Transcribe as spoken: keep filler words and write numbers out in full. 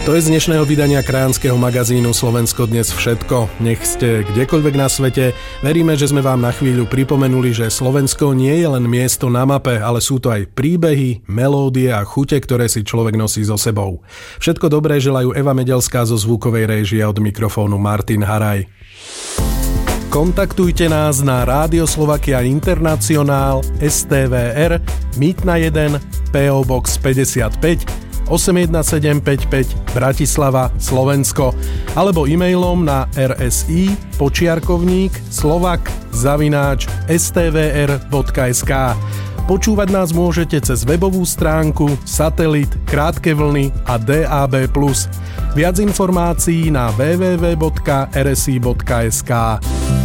To je z dnešného vydania krajanského magazínu Slovensko dnes všetko. Nech ste kdekoľvek na svete. Veríme, že sme vám na chvíľu pripomenuli, že Slovensko nie je len miesto na mape, ale sú to aj príbehy, melódie a chute, ktoré si človek nosí so sebou. Všetko dobré želajú Eva Medelská zo zvukovej réžie, od mikrofónu Martin Haraj. Kontaktujte nás na Rádio Slovakia Internacionál es té vé er Mýtna jeden pé ó Box päťdesiatpäť osem jedna sedem päť päť Bratislava, Slovensko, alebo e-mailom na rsi počiarkovník slovak zavináč es té vé er bodka es ká. Počúvať nás môžete cez webovú stránku, satelit, krátke vlny a dé á bé plus. Viac informácií na w w w bodka r s i bodka es ká.